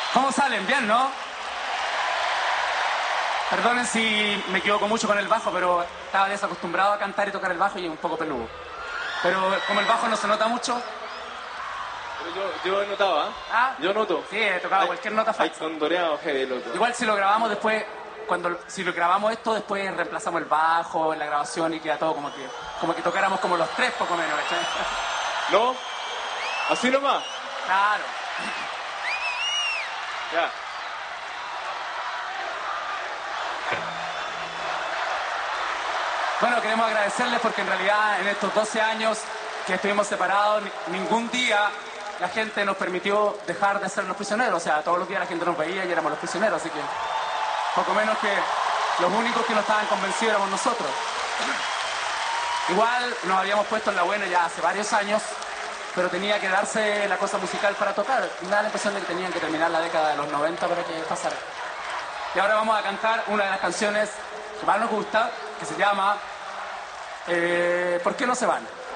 ¿Cómo salen? Bien, ¿no? Perdonen si me equivoco mucho con el bajo, pero estaba desacostumbrado a cantar y tocar el bajo y es un poco peludo. Pero como el bajo no se nota mucho... Pero yo notaba, ¿eh? ¿Ah? Yo noto. Sí, he tocado cualquier nota Hay falsa. condoreado heavy loco. Igual si lo grabamos después, si lo grabamos esto, después reemplazamos el bajo en la grabación y queda todo como que tocáramos como los tres poco menos, ¿cachai? ¿No? Así nomás. Claro. Ya. Bueno, queremos agradecerles porque en realidad en estos 12 años que estuvimos separados, ningún día la gente nos permitió dejar de ser los prisioneros. O sea, todos los días la gente nos veía y éramos los prisioneros, así que poco menos que los únicos que no estaban convencidos éramos nosotros. Igual nos habíamos puesto en la buena ya hace varios años, pero tenía que darse la cosa musical para tocar. Me da la impresión de que tenían que terminar la década de los 90 para que pasara. Y ahora vamos a cantar una de las canciones que más nos gusta, que se llama ¿Por qué no se van?